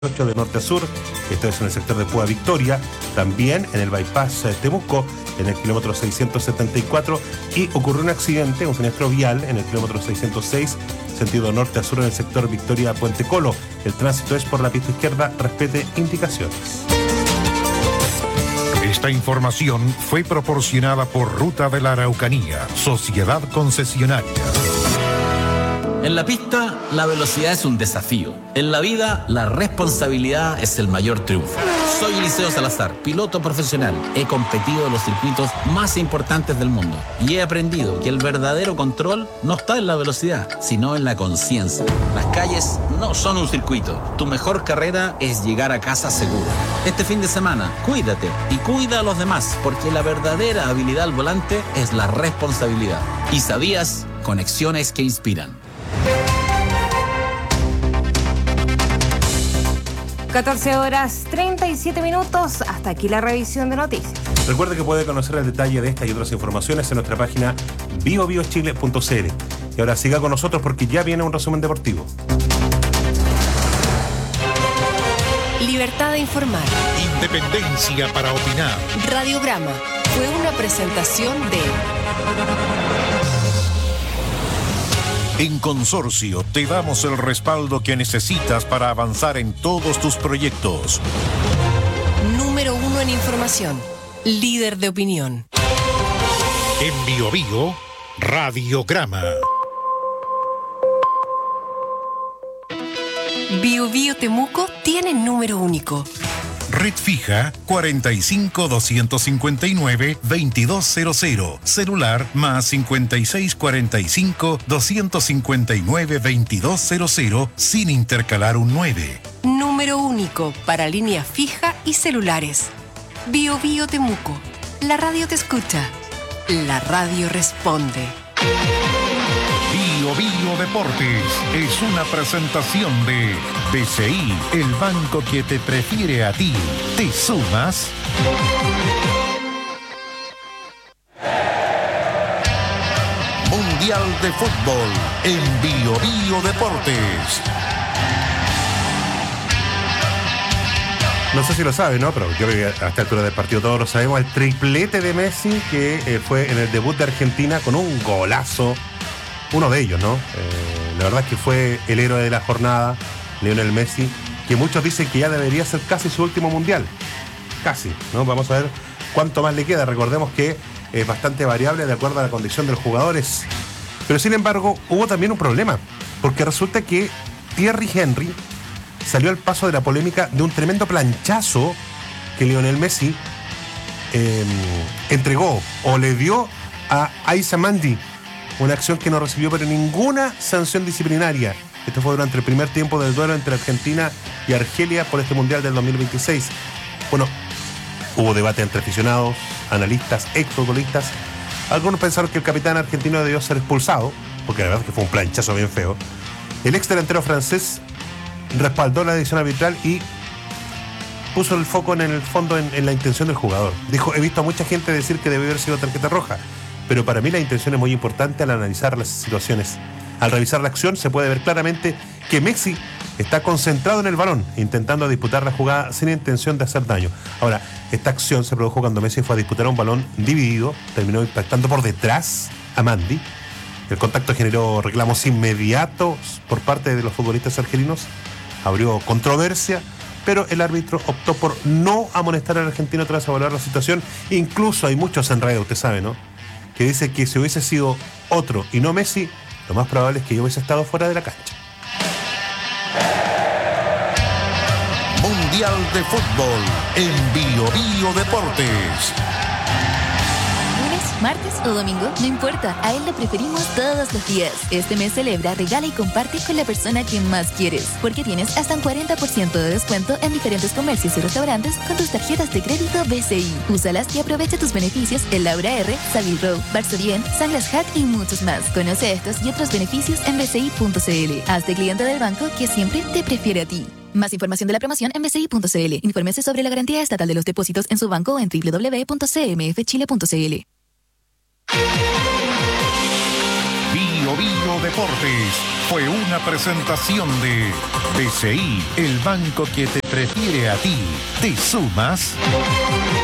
8 de norte a sur, esto es en el sector de Púa Victoria, también en el bypass Temuco, en el kilómetro 674, y ocurrió un accidente, un siniestro vial en el kilómetro 606, sentido norte a sur en el sector Victoria Puente Colo. El tránsito es por la pista izquierda, respete indicaciones. Esta información fue proporcionada por Ruta de la Araucanía, Sociedad Concesionaria. En la pista, la velocidad es un desafío. En la vida, la responsabilidad es el mayor triunfo. Soy Eliseo Salazar, piloto profesional. He competido en los circuitos más importantes del mundo y he aprendido que el verdadero control no está en la velocidad, sino en la conciencia. Las calles no son un circuito. Tu mejor carrera es llegar a casa seguro. Este fin de semana, cuídate y cuida a los demás, porque la verdadera habilidad al volante es la responsabilidad. ¿Y sabías? Conexiones que inspiran. 14:37. Hasta aquí la revisión de noticias. Recuerde que puede conocer el detalle de esta y otras informaciones en nuestra página biobiochile.cl. Y ahora siga con nosotros porque ya viene un resumen deportivo. Libertad de informar. Independencia para opinar. Radiograma fue una presentación de... En Consorcio te damos el respaldo que necesitas para avanzar en todos tus proyectos. Número 1 en información. Líder de opinión. En BioBio, Radiograma. BioBio Temuco tiene número único. Red fija 45-259-2200. Celular más 5645-259-2200 sin intercalar un 9. Número único para línea fija y celulares. BioBio Temuco. La radio te escucha. La radio responde. BioBio Deportes es una presentación de BCI, el banco que te prefiere a ti. ¿Te sumas? Mundial de Fútbol en BioBio Deportes. No sé si lo sabe, ¿no? Pero yo creo que a esta altura del partido todos lo sabemos. El triplete de Messi que fue en el debut de Argentina con un golazo. Uno de ellos, ¿no? La verdad es que fue el héroe de la jornada, Lionel Messi, que muchos dicen que ya debería ser casi su último mundial. Casi, ¿no? Vamos a ver cuánto más le queda. Recordemos que es bastante variable de acuerdo a la condición de los jugadores. Pero sin embargo, hubo también un problema, porque resulta que Thierry Henry salió al paso de la polémica de un tremendo planchazo que Lionel Messi entregó o le dio a Aissa Mandi. Una acción que no recibió pero ninguna sanción disciplinaria. Esto fue durante el primer tiempo del duelo entre Argentina y Argelia por este Mundial del 2026. Bueno, hubo debate entre aficionados, analistas, exfutbolistas. Algunos pensaron que el capitán argentino debió ser expulsado, porque la verdad es que fue un planchazo bien feo. El ex delantero francés respaldó la decisión arbitral y puso el foco en el fondo en la intención del jugador. Dijo, he visto a mucha gente decir que debe haber sido tarjeta roja, pero para mí la intención es muy importante al analizar las situaciones. Al revisar la acción se puede ver claramente que Messi está concentrado en el balón, intentando disputar la jugada sin intención de hacer daño. Ahora, esta acción se produjo cuando Messi fue a disputar un balón dividido, terminó impactando por detrás a Mandi. El contacto generó reclamos inmediatos por parte de los futbolistas argelinos, abrió controversia, pero el árbitro optó por no amonestar al argentino tras evaluar la situación. Incluso hay muchos enredos, usted sabe, ¿no?, que dice que si hubiese sido otro y no Messi, lo más probable es que yo hubiese estado fuera de la cancha. Mundial de Fútbol en BioBio Deportes. Lunes, martes o domingo, no importa, a él le preferimos todos los días. Este mes celebra, regala y comparte con la persona que más quieres, porque tienes hasta un 40% de descuento en diferentes comercios y restaurantes con tus tarjetas de crédito BCI. Úsalas y aprovecha tus beneficios en Laura R, Savile Row, Barso Bien, Sanglas Hack y muchos más. Conoce estos y otros beneficios en bci.cl. Hazte cliente del banco que siempre te prefiere a ti. Más información de la promoción en bci.cl. Infórmese sobre la garantía estatal de los depósitos en su banco en www.cmfchile.cl. Bio Deportes fue una presentación de BCI, el banco que te prefiere a ti. ¿Te sumas?